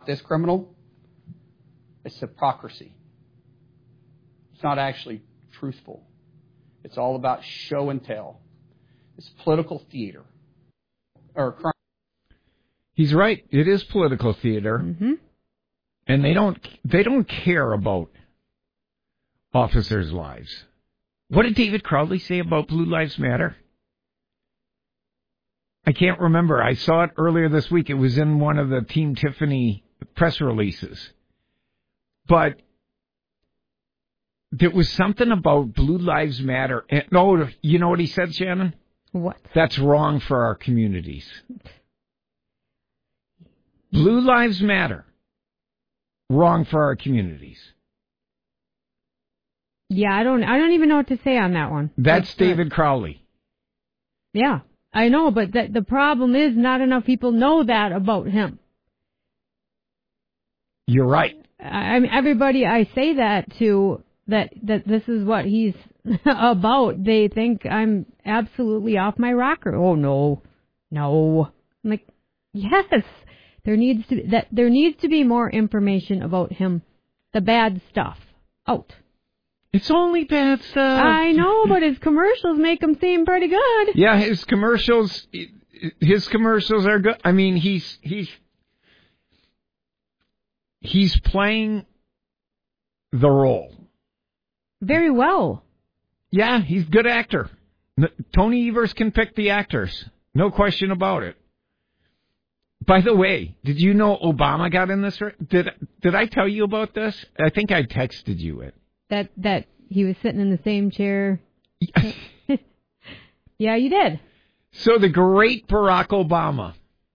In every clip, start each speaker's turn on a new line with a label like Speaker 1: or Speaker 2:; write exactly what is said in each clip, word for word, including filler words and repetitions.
Speaker 1: this criminal, it's hypocrisy. It's not actually truthful. It's all about show and tell. It's political theater. Or crime.
Speaker 2: He's right. It is political theater.
Speaker 3: Mm-hmm.
Speaker 2: And they don't they don't care about officers' lives. What did David Crowley say about Blue Lives Matter? I can't remember. I saw it earlier this week. It was in one of the Team Tiffany press releases. But there was something about Blue Lives Matter. And, no, you know what he said, Shannon?
Speaker 3: What?
Speaker 2: That's wrong for our communities. Blue Lives Matter. Wrong for our communities.
Speaker 3: Yeah, I don't I don't even know what to say on that one.
Speaker 2: That's, That's
Speaker 3: David
Speaker 2: good. Crowley.
Speaker 3: Yeah, I know, but the, the problem is not enough people know that about him.
Speaker 2: You're right.
Speaker 3: I mean, everybody I say that to, that, that this is what he's about, they think I'm absolutely off my rocker. Oh, no. No. I'm like, yes. There needs to that there needs to be more information about him, the bad stuff, out.
Speaker 2: It's only bad stuff.
Speaker 3: I know, but his commercials make him seem pretty good.
Speaker 2: Yeah, his commercials, his commercials are good. I mean, he's he's he's playing the role
Speaker 3: very well.
Speaker 2: Yeah, he's a good actor. Tony Evers can pick the actors, no question about it. By the way, did you know Obama got in this? Did did I tell you about this? I think I texted you it.
Speaker 3: That that he was sitting in the same chair. Yeah, you did.
Speaker 2: So the great Barack Obama,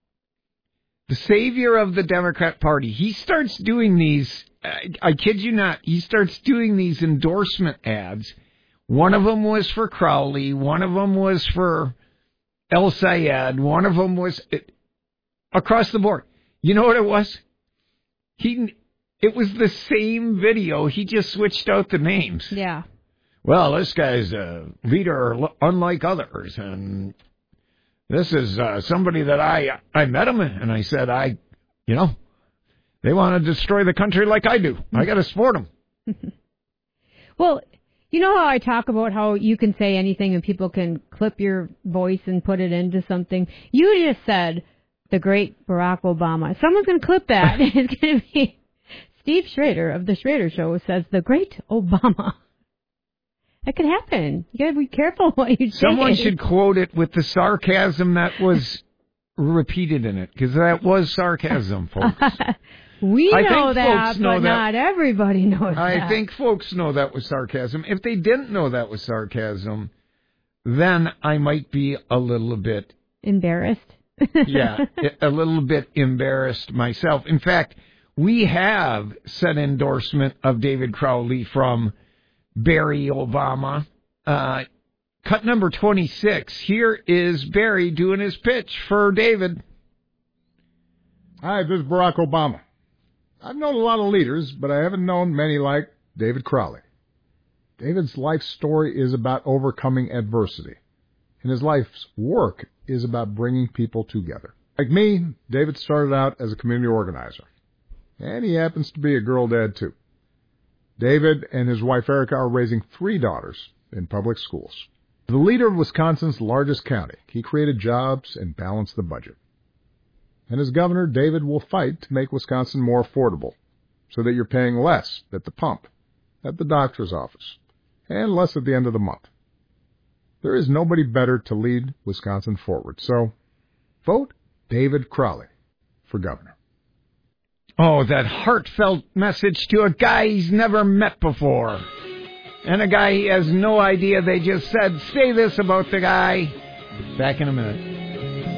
Speaker 2: the savior of the Democrat Party, he starts doing these, I, I kid you not, he starts doing these endorsement ads. One of them was for Crowley. One of them was for El Sayed. One of them was... It, across the board. You know what it was? He, it was the same video. He just switched out the names.
Speaker 3: Yeah.
Speaker 2: Well, this guy's a leader unlike others, and this is uh, somebody that I I met him, and I said, I, you know, they want to destroy the country like I do. I got to support them.
Speaker 3: Well, you know how I talk about how you can say anything and people can clip your voice and put it into something? You just said... the great Barack Obama. Someone's going to clip that. It's going to be Steve Schrader of The Schrader Show says, the great Obama. That could happen. You got to be careful what you say.
Speaker 2: Someone should quote it with the sarcasm that was repeated in it, because that was sarcasm, folks.
Speaker 3: We
Speaker 2: I
Speaker 3: know
Speaker 2: think
Speaker 3: that,
Speaker 2: folks know
Speaker 3: but
Speaker 2: that.
Speaker 3: not everybody knows
Speaker 2: I
Speaker 3: that.
Speaker 2: I think folks know that was sarcasm. If they didn't know that was sarcasm, then I might be a little bit...
Speaker 3: embarrassed.
Speaker 2: Yeah, a little bit embarrassed myself. In fact, we have said endorsement of David Crowley from Barry Obama. Uh, cut number twenty-six. Here is Barry doing his pitch for David.
Speaker 4: Hi, this is Barack Obama. I've known a lot of leaders, but I haven't known many like David Crowley. David's life story is about overcoming adversity, and his life's work is about bringing people together. Like me, David started out as a community organizer, and he happens to be a girl dad too. David and his wife Erica are raising three daughters in public schools. The leader of Wisconsin's largest county, he created jobs and balanced the budget. And as governor, David will fight to make Wisconsin more affordable, so that you're paying less at the pump, at the doctor's office, and less at the end of the month. There is nobody better to lead Wisconsin forward. So, vote David Crowley for governor.
Speaker 2: Oh, that heartfelt message to a guy he's never met before. And a guy he has no idea they just said. Say this about the guy. Back in a minute.